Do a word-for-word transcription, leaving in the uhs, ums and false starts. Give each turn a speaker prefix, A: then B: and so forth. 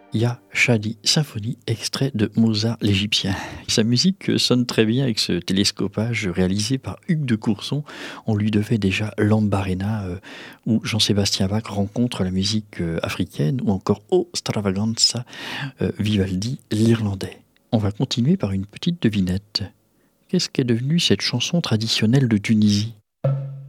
A: Ya Shadi Symphonie, extrait de Mozart l'Égyptien. Sa musique sonne très bien avec ce télescopage réalisé par Hugues de Courson. On lui devait déjà Lambarena, euh, où Jean-Sébastien Bach rencontre la musique euh, africaine, ou encore O Stravaganza, euh, Vivaldi l'Irlandais. On va continuer par une petite devinette. Qu'est-ce qu'est devenue cette chanson traditionnelle de Tunisie ?